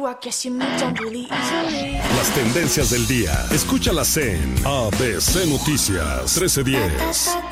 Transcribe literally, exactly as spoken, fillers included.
Las tendencias del día. Escúchalas en A B C Noticias trece diez.